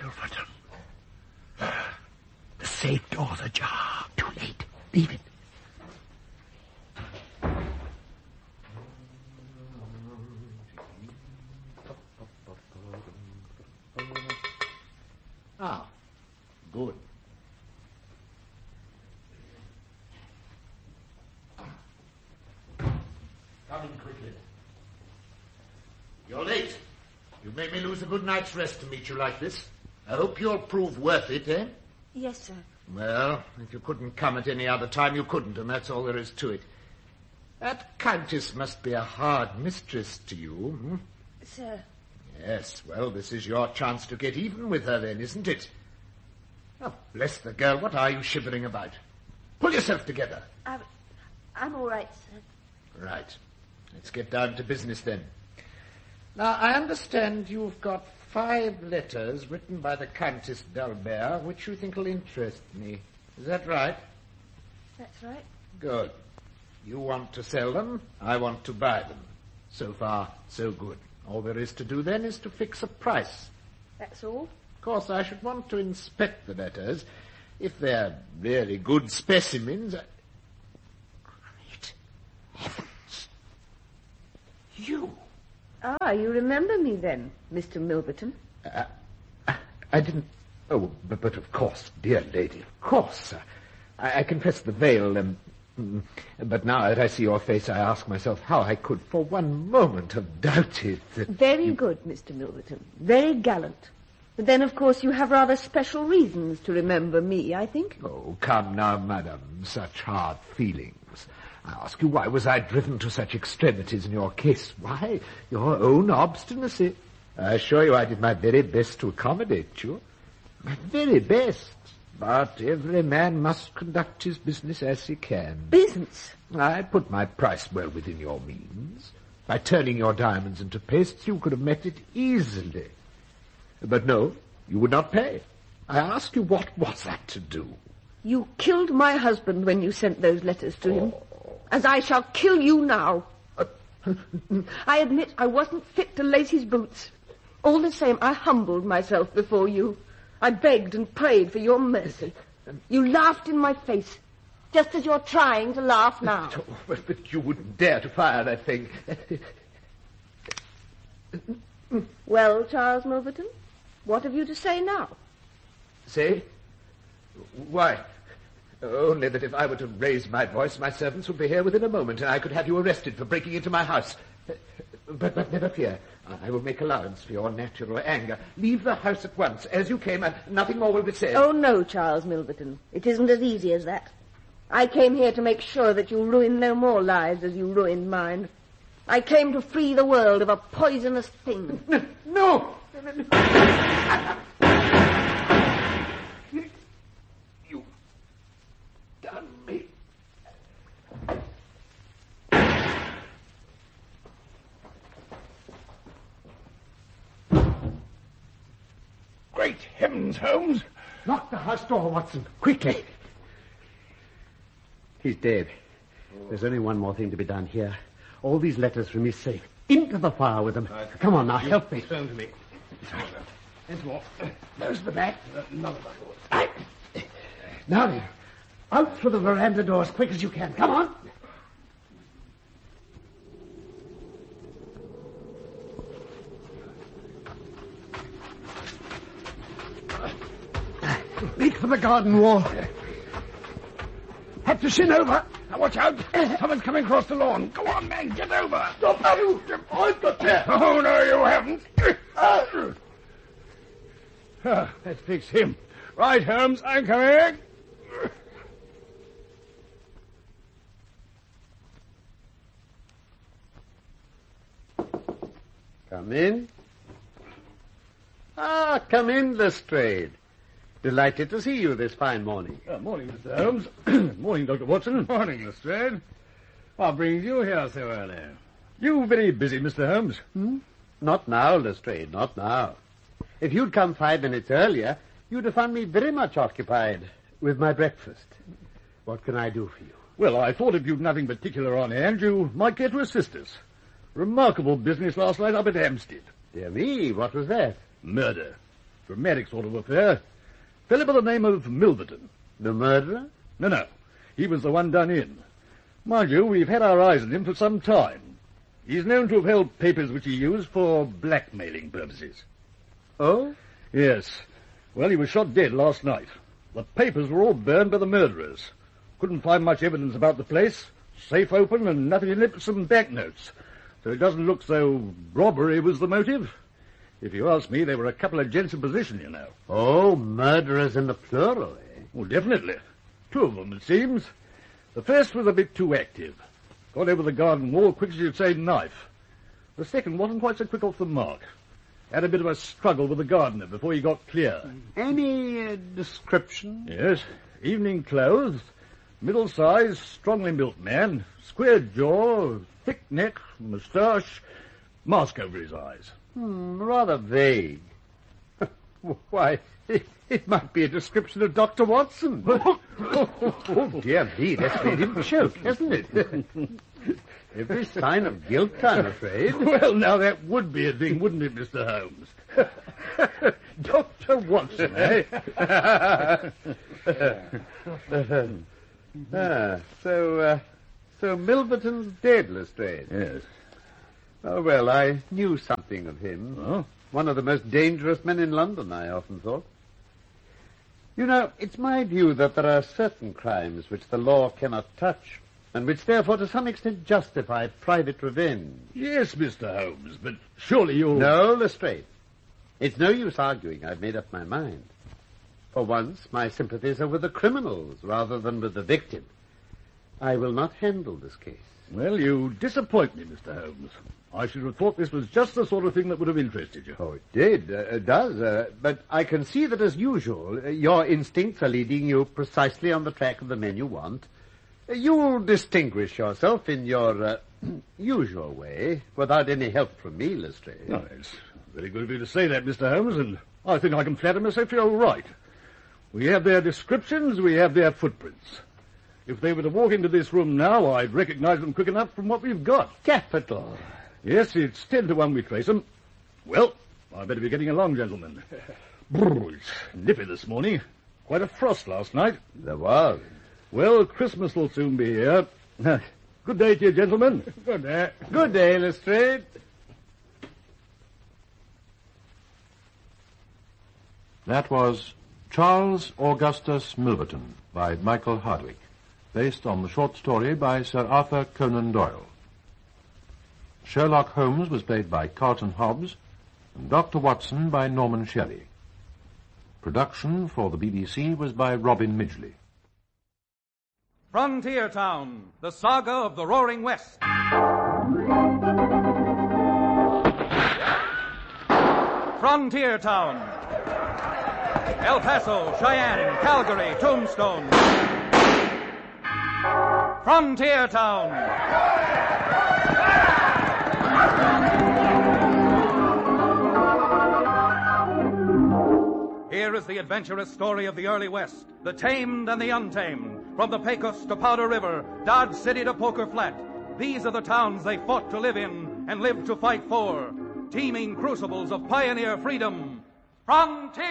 Milverton. The safe door's ajar. Too late. Leave it. Ah, good. Come in quickly. You're late. You've made me lose a good night's rest to meet you like this. I hope you'll prove worth it, eh? Yes, sir. Well, if you couldn't come at any other time, you couldn't, and that's all there is to it. That Countess must be a hard mistress to you, hmm? Sir. Yes, well, this is your chance to get even with her then, isn't it? Oh, bless the girl, what are you shivering about? Pull yourself together. I'm all right, sir. Right. Let's get down to business then. Now, I understand you've got 5 letters written by the Countess d'Albert, which you think will interest me. Is that right? That's right. Good. You want to sell them, I want to buy them. So far, so good. All there is to do then is to fix a price. That's all? Of course, I should want to inspect the letters. If they're really good specimens... Great heavens! You... Ah, you remember me then, Mr. Milverton? I didn't... Oh, but of course, dear lady, of course. I confess the veil, but now that I see your face, I ask myself how I could for one moment have doubted that... Very good, Mr. Milverton. Very gallant. But then, of course, you have rather special reasons to remember me, I think. Oh, come now, madam, such hard feelings. I ask you, why was I driven to such extremities in your case? Why, your own obstinacy. I assure you I did my very best to accommodate you. My very best. But every man must conduct his business as he can. Business? I put my price well within your means. By turning your diamonds into pastes, you could have met it easily. But no, you would not pay. I ask you, what was that to do? You killed my husband when you sent those letters to him. As I shall kill you now. I admit I wasn't fit to lace his boots. All the same, I humbled myself before you. I begged and prayed for your mercy. You laughed in my face, just as you're trying to laugh now. But you wouldn't dare to fire that thing. Well, Charles Milverton, what have you to say now? Say? Why? Only that if I were to raise my voice, my servants would be here within a moment, and I could have you arrested for breaking into my house. But never fear. I will make allowance for your natural anger. Leave the house at once, as you came, and nothing more will be said. Oh, no, Charles Milverton. It isn't as easy as that. I came here to make sure that you ruin no more lives as you ruined mine. I came to free the world of a poisonous thing. No! You've done me. Great heavens, Holmes. Lock the house door, Watson. Quickly. He's dead. There's only one more thing to be done here. All these letters from his safe. Into the fire with them. Right. Come on now, help me. Turn to me. Into what? There's the back. None of Right. Now then, out through the veranda door as quick as you can. Come on. Make for the garden wall. Have to shin over. Now watch out. Someone's coming across the lawn. Go on, man, get over. Stop, you. I've got there. Oh, no, you haven't. Let's fix him. Right, Holmes, I'm coming. Come in. Ah, come in, Lestrade. Delighted to see you this fine morning. Morning, Mr. Holmes. Morning, Dr. Watson. Morning, Lestrade. What brings you here so early? You very busy, Mr. Holmes? Not now, Lestrade, not now. If you'd come 5 minutes earlier, you'd have found me very much occupied with my breakfast. What can I do for you? Well, I thought if you'd nothing particular on hand, you might care to assist us. Remarkable business last night up at Hampstead. Dear me, what was that? Murder. Dramatic sort of affair. Fellow by the name of Milverton. The murderer? No. He was the one done in. Mind you, we've had our eyes on him for some time. He's known to have held papers which he used for blackmailing purposes. Oh? Yes. Well, he was shot dead last night. The papers were all burned by the murderers. Couldn't find much evidence about the place. Safe open and nothing in it but some banknotes. So it doesn't look so robbery was the motive. If you ask me, there were a couple of gents in position, you know. Oh, murderers in the plural, eh? Well, definitely. 2 of them, it seems. The first was a bit too active. Got over the garden wall quick as you'd say knife. The second wasn't quite so quick off the mark. Had a bit of a struggle with the gardener before he got clear. Any description? Yes. Evening clothes. Middle-sized, strongly built man. Square jaw, thick neck, moustache, mask over his eyes. Rather vague. Why, it might be a description of Dr. Watson. Oh, dear me, that's made him choke, hasn't it? Every sign of guilt, I'm afraid. Well, now, that would be a thing, wouldn't it, Mr. Holmes? Dr. Watson, eh? So Milverton's dead, Lestrade. Yes. Oh, well, I knew something of him. Oh? One of the most dangerous men in London, I often thought. You know, it's my view that there are certain crimes which the law cannot touch, and which therefore to some extent justify private revenge. Yes, Mr. Holmes, but surely you'll... No, Lestrade. It's no use arguing. I've made up my mind. For once, my sympathies are with the criminals rather than with the victim. I will not handle this case. Well, you disappoint me, Mr. Holmes. I should have thought this was just the sort of thing that would have interested you. Oh, it does. But I can see that, as usual, your instincts are leading you precisely on the track of the men you want. You'll distinguish yourself in your usual way, without any help from me, Lestrade. Oh, it's very good of you to say that, Mr. Holmes, and I think I can flatter myself you're right. We have their descriptions, we have their footprints. If they were to walk into this room now, I'd recognize them quick enough from what we've got. Capital. Yes, it's 10 to 1 we trace them. Well, I better be getting along, gentlemen. Brrr, it's nippy this morning. Quite a frost last night. There was. Well, Christmas will soon be here. Good day to you, gentlemen. Good day. Good day, Lestrade. That was Charles Augustus Milverton by Michael Hardwick, based on the short story by Sir Arthur Conan Doyle. Sherlock Holmes was played by Carlton Hobbs, and Dr. Watson by Norman Shelley. Production for the BBC was by Robin Midgley. Frontier Town, the saga of the Roaring West. Frontier Town. El Paso, Cheyenne, Calgary, Tombstone. Frontier Town. Here is the adventurous story of the early West, the tamed and the untamed. From the Pecos to Powder River, Dodge City to Poker Flat. These are the towns they fought to live in and lived to fight for. Teeming crucibles of pioneer freedom. Frontier!